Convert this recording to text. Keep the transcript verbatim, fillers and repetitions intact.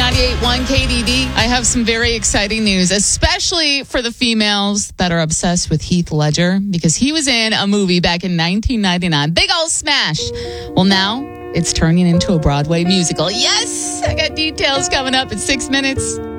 ninety-eight point one K D D. I have some very exciting news, especially for the females that are obsessed with Heath Ledger, because he was in a movie back in nineteen ninety-nine. Big old smash. Well, now it's turning into a Broadway musical. Yes! I got details coming up in six minutes.